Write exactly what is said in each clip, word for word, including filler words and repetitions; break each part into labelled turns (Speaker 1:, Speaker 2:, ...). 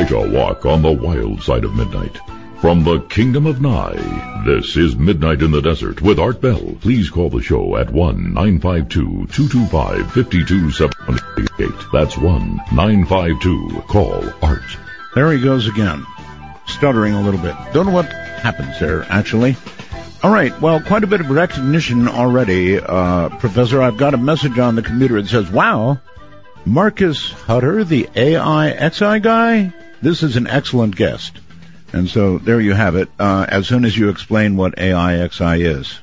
Speaker 1: Take a walk on the wild side of midnight. From the Kingdom of Nye, this is Midnight in the Desert with Art Bell. Please call the show at one nine five two, two two five, five two seven eight. That's one nine five two. Call Art.
Speaker 2: There he goes again, stuttering a little bit. Don't know what happens there, actually. All right, well, quite a bit of recognition already. Uh, Professor, I've got a message on the computer. It says, wow, Marcus Hutter, the A I X I guy? This is an excellent guest. And so there you have it, uh, as soon as you explain what A I X I is.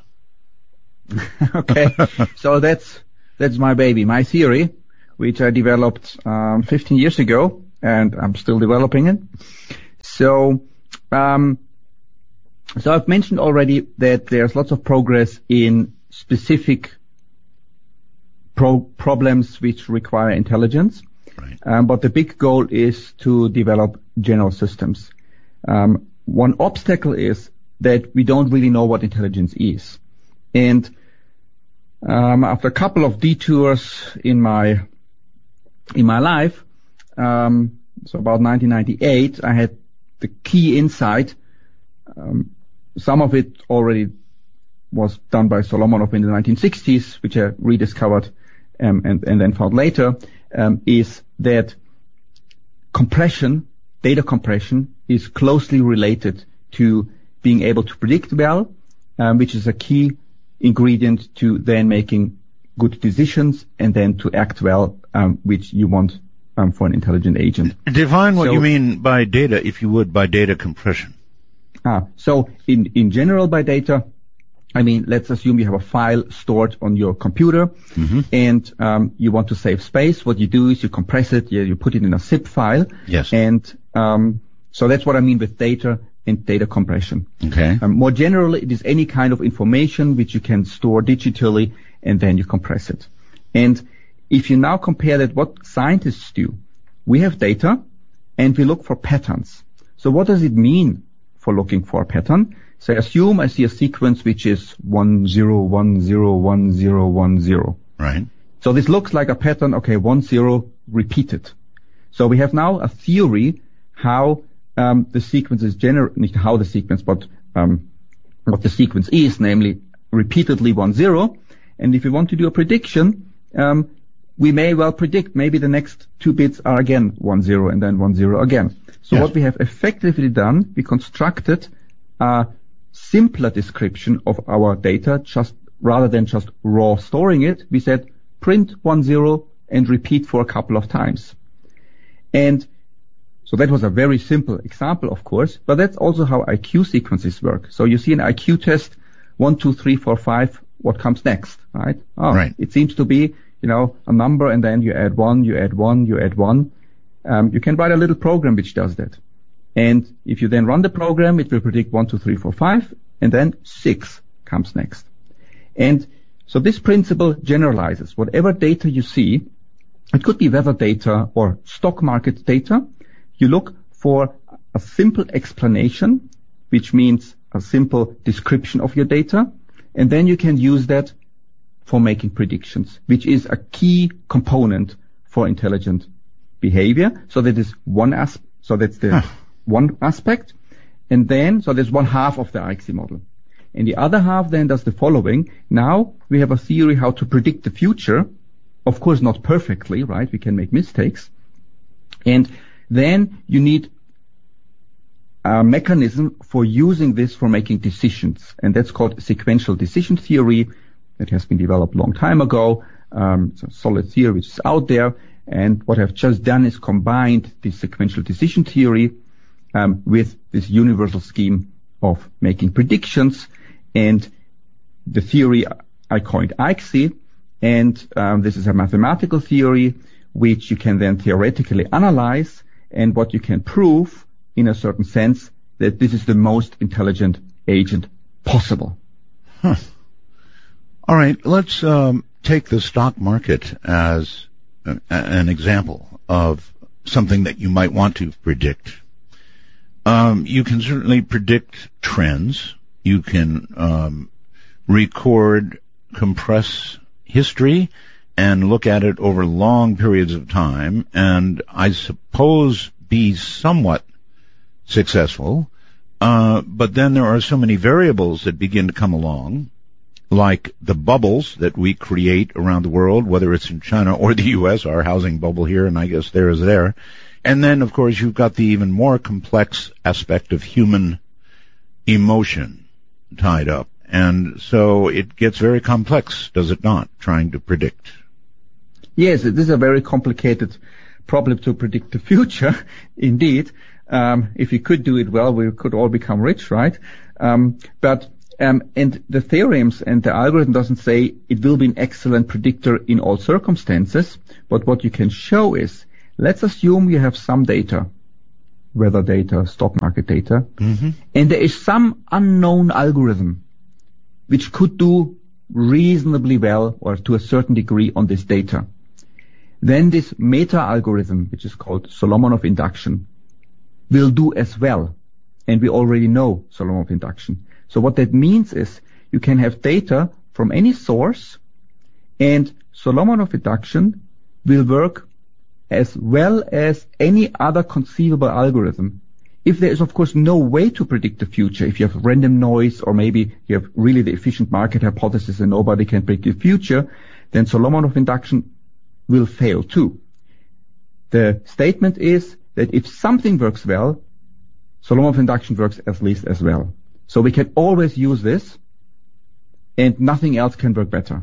Speaker 3: Okay, so that's that's my baby, my theory, which I developed um, fifteen years ago, and I'm still developing it. So, um, so I've mentioned already that there's lots of progress in specific pro- problems which require intelligence.
Speaker 2: Right.
Speaker 3: Um, but the big goal is to develop general systems. Um, one obstacle is that we don't really know what intelligence is. And um, after a couple of detours in my in my life, um, so about nineteen ninety-eight, I had the key insight. Um, some of it already was done by Solomonov in the nineteen sixties, which I rediscovered um, and, and then found later, um, is that compression, data compression, is closely related to being able to predict well, um, which is a key ingredient to then making good decisions and then to act well, um, which you want um, for an intelligent agent.
Speaker 2: Define what
Speaker 3: so,
Speaker 2: you mean by data, if you would, by data compression.
Speaker 3: Ah, so in, in general by data, I mean, let's assume you have a file stored on your computer,
Speaker 2: mm-hmm.
Speaker 3: and um, you want to save space. What you do is you compress it, you, you put it in a zip file.
Speaker 2: Yes.
Speaker 3: And um, so that's what I mean with data and data compression.
Speaker 2: Okay.
Speaker 3: Um, more generally, it is any kind of information which you can store digitally and then you compress it. And if you now compare that, what scientists do, we have data and we look for patterns. So what does it mean for looking for a pattern? So I assume I see a sequence which is one zero one zero one zero one zero.
Speaker 2: Right.
Speaker 3: So this looks like a pattern, okay, one zero repeated. So we have now a theory how um, the sequence is gener- not how the sequence, but um, what the sequence is, namely repeatedly one zero. And if we want to do a prediction, um, we may well predict maybe the next two bits are again one zero and then one zero again. So
Speaker 2: yes.
Speaker 3: What we have effectively done, we constructed a simpler description of our data, just rather than just raw storing it. We said print one zero and repeat for a couple of times. And so that was a very simple example, of course, but that's also how I Q sequences work. So you see an I Q test, one, two, three, four, five, what comes next, right? Oh,
Speaker 2: right.
Speaker 3: It seems to be, you know, a number and then you add one, you add one, you add one. Um, you can write a little program which does that. And if you then run the program, it will predict one, two, three, four, five, and then six comes next. And so this principle generalizes. Whatever data you see, it could be weather data or stock market data, you look for a simple explanation, which means a simple description of your data, and then you can use that for making predictions, which is a key component for intelligent behavior. So that is one aspect. So that's the huh. one aspect. And then, so there's one half of the I X I model. And the other half then does the following. Now we have a theory how to predict the future. Of course, not perfectly, right? We can make mistakes. And then you need a mechanism for using this for making decisions. And that's called sequential decision theory. That has been developed a long time ago. Um, it's a solid theory which is out there. And what I've just done is combined this sequential decision theory um, with this universal scheme of making predictions. And the theory I coined I X I. And um, this is a mathematical theory which you can then theoretically analyze. And what you can prove, in a certain sense, that this is the most intelligent agent possible.
Speaker 2: Huh. All right, let's um, take the stock market as a, an example of something that you might want to predict. Um, you can certainly predict trends. You can um, record, compress history and look at it over long periods of time. And I suppose be somewhat successful. Uh, but then there are so many variables that begin to come along, like the bubbles that we create around the world, whether it's in China or the U S, our housing bubble here, and I guess there is there. And then, of course, you've got the even more complex aspect of human emotion tied up. And so it gets very complex, does it not, trying to predict?
Speaker 3: Yes, it is a very complicated problem to predict the future, indeed. Um, if we could do it well, we could all become rich, right? Um, but um, and the theorems and the algorithm doesn't say it will be an excellent predictor in all circumstances. But what you can show is, let's assume you have some data, weather data, stock market data, mm-hmm. and there is some unknown algorithm which could do reasonably well or to a certain degree on this data. Then this meta algorithm, which is called Solomonov induction, will do as well. And we already know Solomonov induction. So what that means is you can have data from any source, and Solomonov induction will work as well as any other conceivable algorithm. If there is, of course, no way to predict the future, if you have random noise or maybe you have really the efficient market hypothesis and nobody can predict the future, then Solomonov induction will fail too. The statement is that if something works well, Solomonov induction works at least as well. So we can always use this, and nothing else can work better.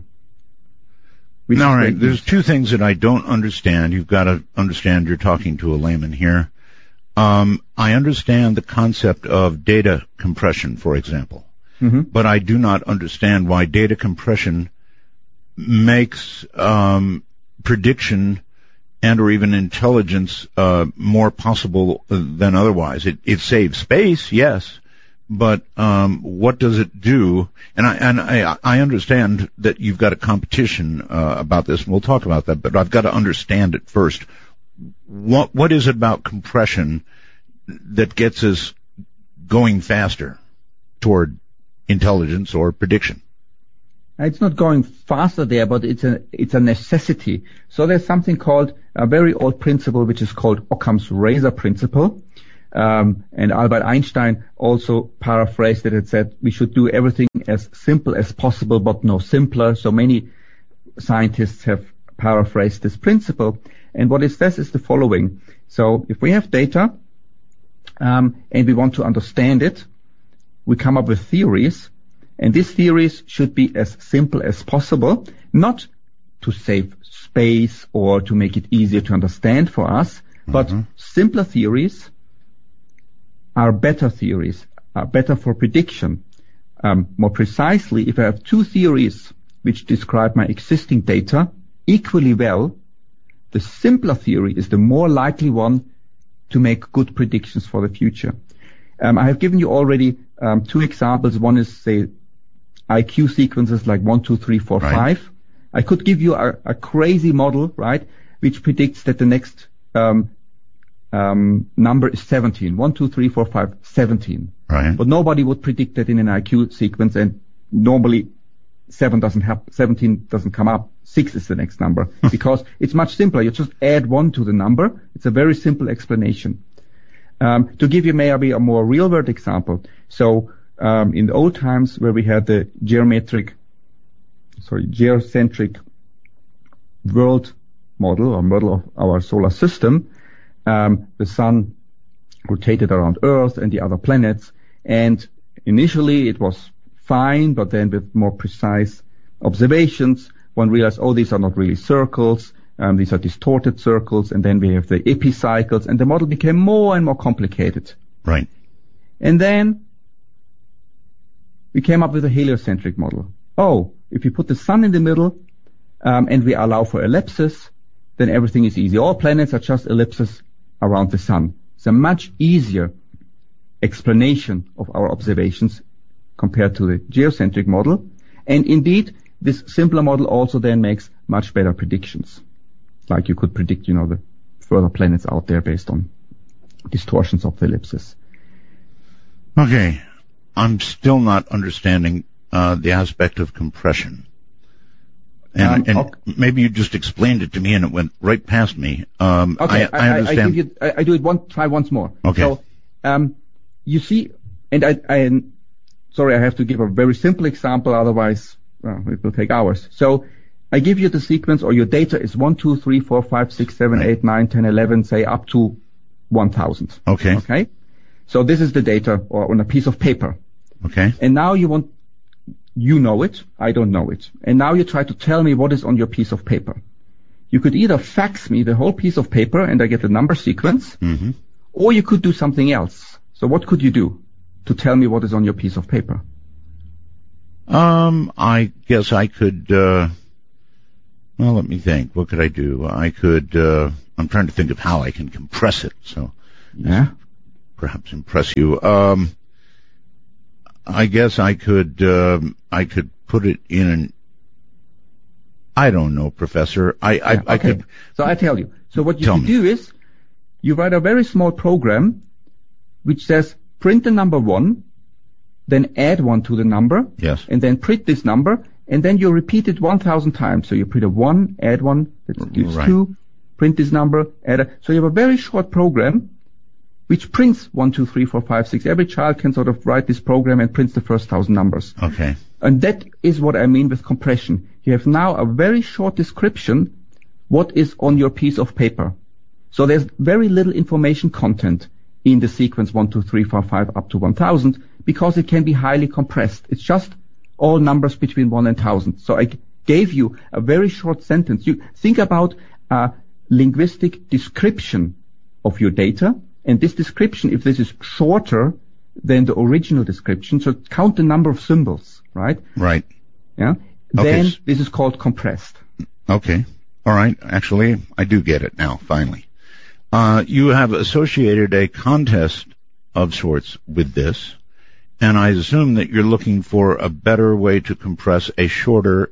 Speaker 2: All right, there's two things that I don't understand. You've got to understand you're talking to a layman here. Um, I understand the concept of data compression, for example, mm-hmm. but I do not understand why data compression makes um, prediction and or even intelligence uh, more possible than otherwise. It, it saves space, yes, but um, what does it do? And I and I, I understand that you've got a competition uh, about this, and we'll talk about that. But I've got to understand it first. What what is it about compression that gets us going faster toward intelligence or prediction?
Speaker 3: It's not going faster there, but it's a it's a necessity. So there's something called a very old principle, which is called Occam's razor principle. Um, and Albert Einstein also paraphrased it and said we should do everything as simple as possible, but no simpler. So many scientists have paraphrased this principle. And what it says is the following. So if we have data, um, and we want to understand it, we come up with theories. And these theories should be as simple as possible, not to save space or to make it easier to understand for us, mm-hmm. but simpler theories are better theories, are better for prediction. Um, more precisely, if I have two theories which describe my existing data equally well, the simpler theory is the more likely one to make good predictions for the future. Um, I have given you already um, two examples. One is, say, I Q sequences like one, two, three, four, right. five. I could give you a, a crazy model, right, which predicts that the next um, um, number is seventeen. one, two, three, four, five, seventeen.
Speaker 2: Right.
Speaker 3: But nobody would predict that in an I Q sequence, and normally seven doesn't happen, seventeen doesn't come up. six is the next number because it's much simpler. You just add one to the number. It's a very simple explanation. Um, to give you maybe a more real-world example, so um, in the old times where we had the geometric, sorry, geocentric world model or model of our solar system, um, the sun rotated around Earth and the other planets, and initially it was fine, but then with more precise observations, one realized, oh, these are not really circles, um, these are distorted circles, and then we have the epicycles, and the model became more and more complicated.
Speaker 2: Right.
Speaker 3: And then we came up with a heliocentric model. Oh, if you put the sun in the middle, um, and we allow for ellipses, then everything is easy. All planets are just ellipses around the sun. It's a much easier explanation of our observations compared to the geocentric model. And indeed, this simpler model also then makes much better predictions. Like you could predict, you know, the further planets out there based on distortions of the ellipses.
Speaker 2: Okay. I'm still not understanding uh, the aspect of compression. And,
Speaker 3: Um,
Speaker 2: and
Speaker 3: okay.
Speaker 2: maybe you just explained it to me and it went right past me. Um,
Speaker 3: Okay,
Speaker 2: I, I understand.
Speaker 3: I, give you, I, I do it one, try once more.
Speaker 2: Okay.
Speaker 3: So, um, you see, and I, I, sorry, I have to give a very simple example, otherwise, well, it will take hours. So, I give you the sequence, or your data is one, two, three, four, five, six, seven, eight, nine, ten, eleven, say up to one thousand.
Speaker 2: Okay.
Speaker 3: Okay? So this is the data, or on a piece of paper.
Speaker 2: Okay.
Speaker 3: And now you want, you know it, I don't know it. And now you try to tell me what is on your piece of paper. You could either fax me the whole piece of paper and I get the number sequence,
Speaker 2: Mm-hmm.
Speaker 3: or you could do something else. So what could you do to tell me what is on your piece of paper?
Speaker 2: Um, I guess I could, uh, well, let me think. What could I do? I could, uh, I'm trying to think of how I can compress it, so
Speaker 3: Yeah.
Speaker 2: perhaps impress you. Um, I guess I could, um, I could put it in an, I don't know, Professor. I, I,
Speaker 3: Yeah,
Speaker 2: I
Speaker 3: okay.
Speaker 2: could,
Speaker 3: So I tell you. So what you
Speaker 2: Tell
Speaker 3: can
Speaker 2: me.
Speaker 3: do is, you write a very small program which says print the number one, then add one to the number,
Speaker 2: yes,
Speaker 3: and then print this number, and then you repeat it one thousand times. So you print a one, add one, that gives
Speaker 2: Right.
Speaker 3: two, print this number, add a, so you have a very short program which prints one, two, three, four, five, six. Every child can sort of write this program and prints the first thousand numbers.
Speaker 2: okay,
Speaker 3: And that is what I mean with compression. You have now a very short description what is on your piece of paper. So there's very little information content in the sequence one, two, three, four, five up to one thousand because it can be highly compressed. It's just all numbers between one and one thousand. So I g- gave you a very short sentence. You think about a linguistic description of your data, and this description, if this is shorter than the original description, so count the number of symbols, right?
Speaker 2: right,
Speaker 3: Yeah.
Speaker 2: Okay,
Speaker 3: Then
Speaker 2: s-
Speaker 3: this is called compressed.
Speaker 2: okay. All right, actually, I do get it now, finally. Uh, you have associated a contest of sorts with this, and I assume that you're looking for a better way to compress a shorter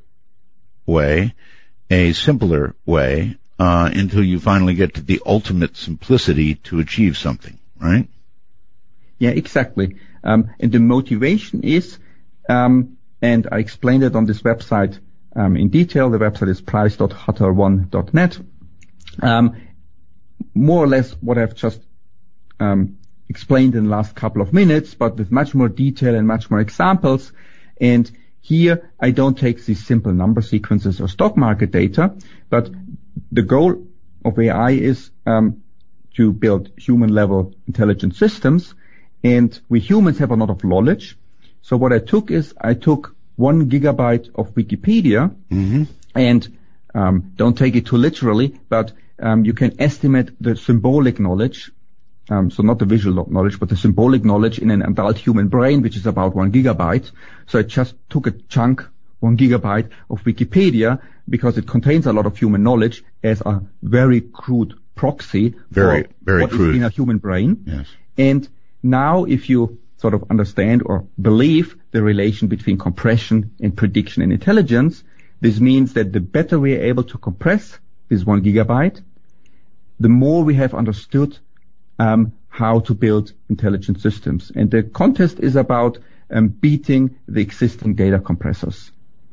Speaker 2: way, a simpler way, uh, until you finally get to the ultimate simplicity to achieve something, right?
Speaker 3: Yeah, exactly. Um, and the motivation is, um, and I explained it on this website um, in detail. The website is price dot hutter one dot net. Um, more or less what I've just um, explained in the last couple of minutes, but with much more detail and much more examples. And here I don't take these simple number sequences or stock market data, but the goal of A I is um, to build human-level intelligent systems. And we humans have a lot of knowledge. So what I took is I took one gigabyte of Wikipedia,
Speaker 2: Mm-hmm.
Speaker 3: and um, don't take it too literally, but um, you can estimate the symbolic knowledge, um, so not the visual knowledge, but the symbolic knowledge in an adult human brain, which is about one gigabyte. So I just took a chunk, one gigabyte of Wikipedia, because it contains a lot of human knowledge as a very crude proxy
Speaker 2: Very,
Speaker 3: for
Speaker 2: very
Speaker 3: what is
Speaker 2: crude.
Speaker 3: in a human brain.
Speaker 2: Yes.
Speaker 3: And now if you sort of understand or believe the relation between compression and prediction and intelligence, this means that the better we are able to compress this one gigabyte, the more we have understood um, how to build intelligent systems. And the contest is about um, beating the existing data compressors.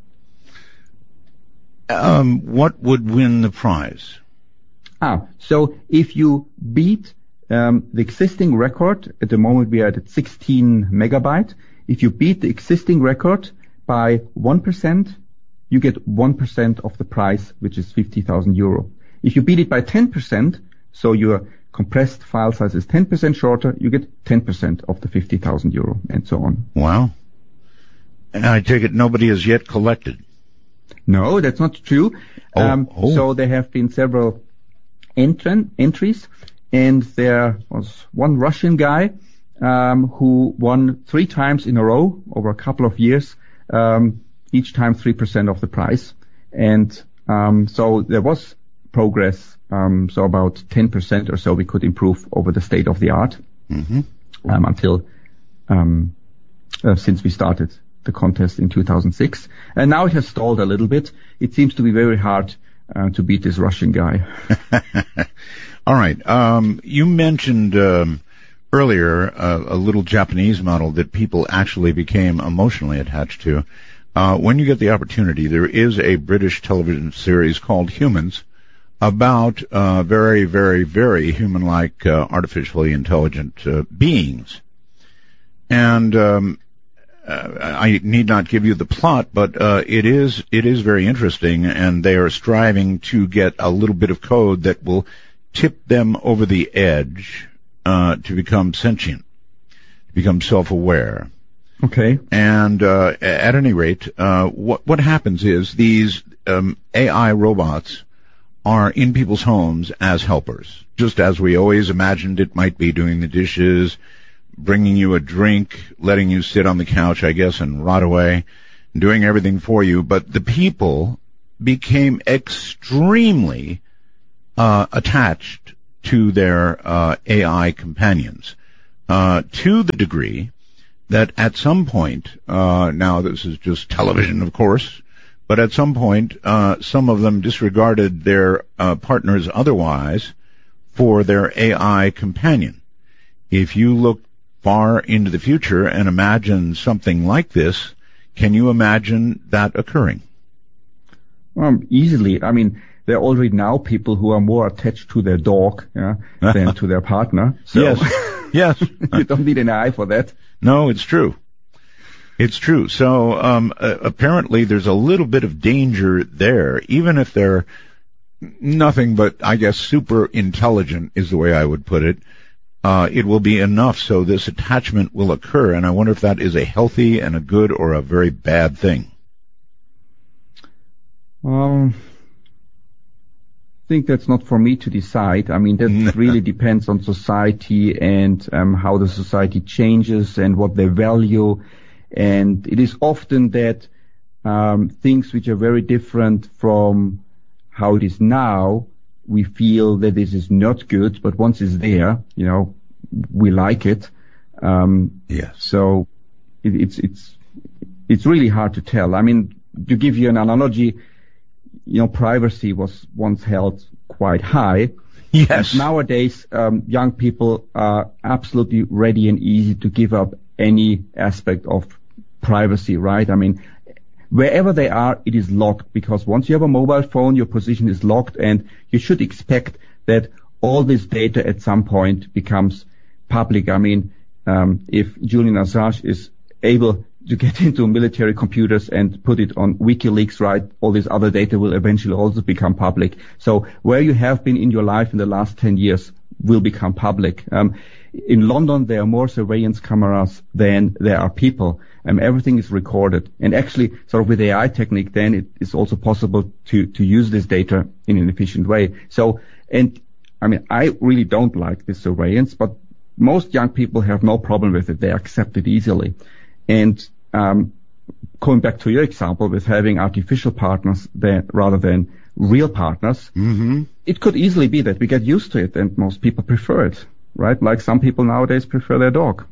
Speaker 2: Um, what would win the prize?
Speaker 3: Ah, so if you beat um, the existing record, at the moment we are at sixteen megabyte, if you beat the existing record by one percent, you get one percent of the price, which is fifty thousand euro. If you beat it by ten percent, so your compressed file size is ten percent shorter, you get ten percent of the fifty thousand euro, and so on.
Speaker 2: Wow. And I take it nobody has yet collected.
Speaker 3: No, that's not true.
Speaker 2: Oh,
Speaker 3: um,
Speaker 2: oh.
Speaker 3: So there have been several entran- entries, and there was one Russian guy um, who won three times in a row over a couple of years, um, each time three percent of the price. And um, so there was progress, um, so about ten percent or so we could improve over the state of the art
Speaker 2: Mm-hmm.
Speaker 3: um, until um, uh, since we started the contest in two thousand six. And now it has stalled a little bit. It seems to be very hard uh, to beat this Russian guy.
Speaker 2: All right. Um, you mentioned um, earlier uh, a little Japanese model that people actually became emotionally attached to. uh, when you get the opportunity, there is a British television series called Humans about uh, very, very, very human-like uh, artificially intelligent uh, beings. And um, uh, I need not give you the plot, but uh, it is it is very interesting, and they are striving to get a little bit of code that will tip them over the edge uh, to become sentient, to become self-aware.
Speaker 3: Okay.
Speaker 2: And uh, at any rate, uh, what what happens is these um, A I robots are in people's homes as helpers, just as we always imagined it might be, doing the dishes, bringing you a drink, letting you sit on the couch, I guess, and rot away, doing everything for you. But the people became extremely uh, attached to their uh, A I companions, uh, to the degree that at some point, uh, now this is just television, of course, but at some point, uh, some of them disregarded their uh, partners otherwise for their A I companion. If you look far into the future and imagine something like this, can you imagine that occurring?
Speaker 3: Um, easily. I mean, there are already now people who are more attached to their dog yeah, than to their partner. So
Speaker 2: yes, yes.
Speaker 3: You don't need an eye for that.
Speaker 2: No, it's true. It's true. So um, uh, apparently there's a little bit of danger there, even if they're nothing but, I guess, super intelligent is the way I would put it. Uh, it will be enough so this attachment will occur, and I wonder if that is a healthy and a good or a very bad thing.
Speaker 3: Um, I think that's not for me to decide. I mean, that really depends on society and um, how the society changes and what they value. And it is often that um, things which are very different from how it is now, we feel that this is not good, but once it's there, you know, we like it. Um,
Speaker 2: yes.
Speaker 3: So it, it's it's it's really hard to tell. I mean, to give you an analogy, you know, privacy was once held quite high.
Speaker 2: Yes.
Speaker 3: And nowadays, um, young people are absolutely ready and easy to give up any aspect of privacy, right? I mean, wherever they are, it is locked, because once you have a mobile phone, your position is locked, and you should expect that all this data at some point becomes public. I mean, um, if Julian Assange is able to get into military computers and put it on WikiLeaks, right, all this other data will eventually also become public. So where you have been in your life in the last ten years will become public. Um, in London, there are more surveillance cameras than there are people. Um, everything is recorded. And actually, sort of with A I technique, then it is also possible to, to use this data in an efficient way. So, and I mean, I really don't like this surveillance, but most young people have no problem with it. They accept it easily. And um, going back to your example with having artificial partners than, rather than real partners,
Speaker 2: mm-hmm.
Speaker 3: it could easily be that we get used to it and most people prefer it, right? Like some people nowadays prefer their dog.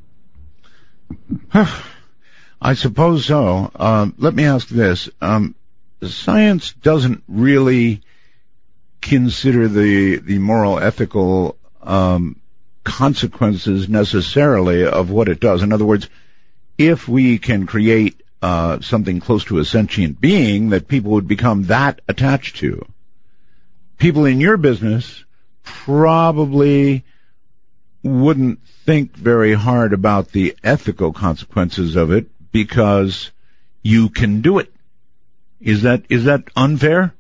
Speaker 2: I suppose so. Um, let me ask this. Um, science doesn't really consider the, the moral, ethical um, consequences necessarily of what it does. In other words, if we can create uh, something close to a sentient being that people would become that attached to, people in your business probably wouldn't think very hard about the ethical consequences of it because you can do it. Is that is that unfair?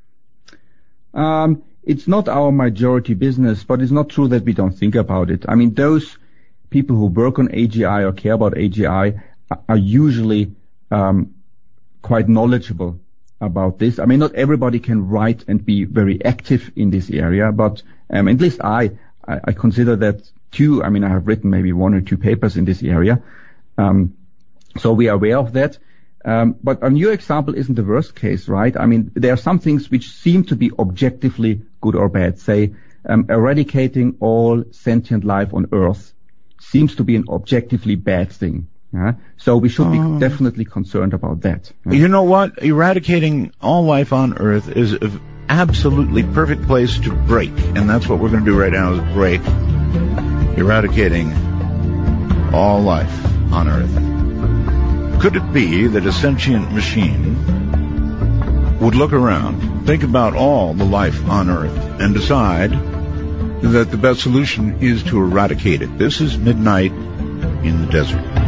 Speaker 3: Um, it's not our majority business, but it's not true that we don't think about it. I mean, those people who work on A G I or care about A G I are usually um, quite knowledgeable about this. I mean, not everybody can write and be very active in this area, but um, at least I, I, I consider that too. I mean, I have written maybe one or two papers in this area. Um, so we are aware of that. Um, but on your example isn't the worst case, right? I mean, there are some things which seem to be objectively good or bad. Say, um, eradicating all sentient life on Earth seems to be an objectively bad thing. Yeah? So we should
Speaker 2: oh.
Speaker 3: be definitely concerned about that. Yeah?
Speaker 2: You know what? Eradicating all life on Earth is an absolutely perfect place to break. And that's what we're going to do right now, is break. Eradicating all life on Earth. Could it be that a sentient machine would look around, think about all the life on Earth, and decide that the best solution is to eradicate it? This is Midnight in the Desert.